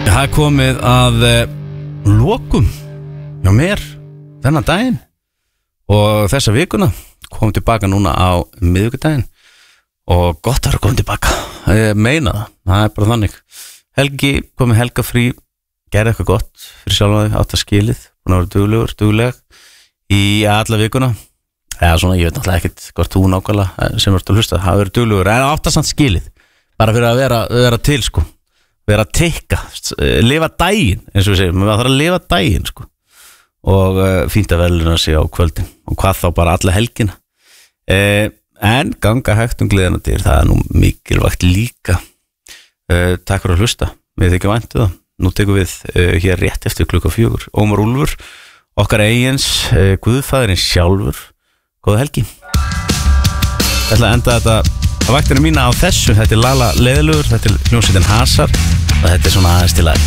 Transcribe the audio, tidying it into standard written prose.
Það er komið að lokum hjá mér þennan daginn og þessa vikuna. Komum tilbaka núna á miðvikudaginn og gott að vera komið tilbaka. Ég meina það er bara þannig. Helgi komið helgafrí, gerði eitthvað gott fyrir sjálf að átt að skilið, búin að vera dugleg í alla vikuna. Eða svona, ég veit náttúrulega ekkert hvort þú nákvæmlega sem ert að hlusta, hafa verið duglegur, en átt að samt skilið, bara fyrir að vera til, sko. Vera að teikka, lifa daginn, eins og við segjum, maður þarf að lifa daginn, sko. Og fínt að veluna sig á kvöldin og hvað þá bara alla helgina. En ganga hægt gleðina dyr, það er nú mikilvægt líka. Takk fyrir að hlusta, við þykja væntu það. Nú tekum við hér rétt eftir 4:00 Ómar Úlfur, okkar eigins guðfæðirinn sjálfur. Góða helgi. Ég ætla að enda þetta á vaktinu mína á þessu. Þetta er Lala Leiðilegur, þetta er hljómsveitin Hasar og þetta er svona aðeins til að